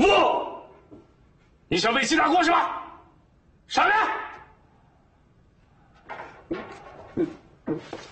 不，你想为妻大过是吧？上来！